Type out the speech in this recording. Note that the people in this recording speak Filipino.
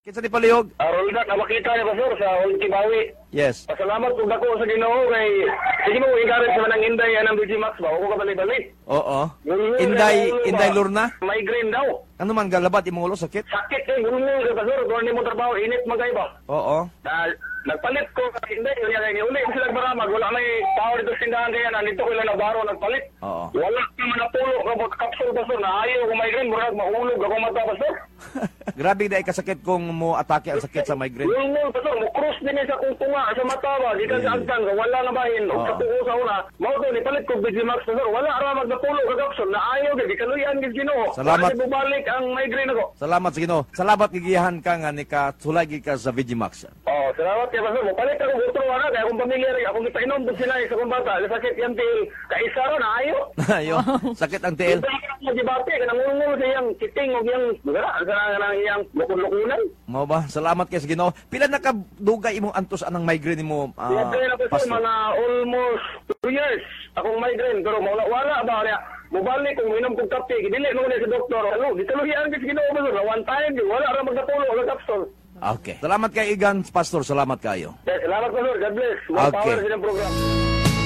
Kinsa ni palihog? Rolda, nakakita niya Pastor sa Ultimawi. Yes. Pasalamat kung dako sa Ginoo kay sige mo encourage sa manang Inday anang Digimax ba o ko balik-balik. Oo. Inday Lorna. Migraine daw. Ano man galabat imong ulo sakit? Sakit kay gulungol ka Pastor, kung mo trabaho init magay ba. Oo. Nagpalit ko kay Inday, kaya kay uli sila maramag, wala may tao dito sa tindahan kaya nandito ko lang nagbaro nagpalit. Oo. Wala ka man napulo ka pag capsule Pastor, na ayaw ko migraine, murag mahulog ako mata Pastor. Grabe dai kasakit kung mo atake ang sakit sa migraine. Gulungol Pastor, mo cross din sa kung tunga sa mata ba, di ka sa agtan, wala na bahin, o sa tuko sa una, mao to ni palit ko Digimax Pastor, wala ra magnapulo ka capsule, na ayaw di kaluyan gid Ginoo. Salamat. Kasi bubalik ang migraine ako. Salamat sa Ginoo. Salamat gigiyahan ka nga ni ka tulagi ka sa Vigimax. Oh, salamat kay Pastor. Palit ako gutro ana kay akong pamilya rin akong ipainom din sila sa kong bata. Sakit yan til kaisa ron ayo. Ayo, sakit ang tiil. Mo gibati kanang ngulngul sa iyang kiting og iyang magara sa iyang lukon-lukunan. Mao ba? Salamat kay sa Ginoo. Pila na ka dugay imong antos anang migraine mo? Kaya na Pastor mga almost 2 years akong migraine pero wala ba niya. Mubalik kung minom kong kape, dili mo na sa doktor. Ano, ditaluhian gid Ginoo Pastor. One time wala ra magnapulo og capsule. Okay. Salamat kay Igan, Pastor. Salamat kayo. Salamat Pastor. God bless. More Okay. power sa inyong program.